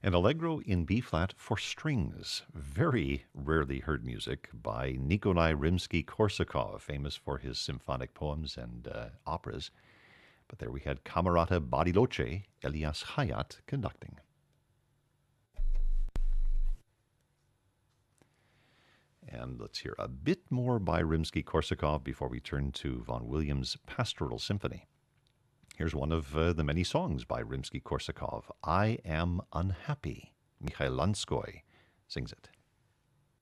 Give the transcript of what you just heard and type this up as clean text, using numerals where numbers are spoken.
An Allegro in B flat for strings. Very rarely heard music by Nikolai Rimsky-Korsakov, famous for his symphonic poems and operas. But there we had Camerata Bariloche, Elias Hayat conducting. And let's hear a bit more by Rimsky-Korsakov before we turn to Vaughan Williams' Pastoral Symphony. Here's one of the many songs by Rimsky-Korsakov, I Am Unhappy. Mikhail Lanskoy sings it.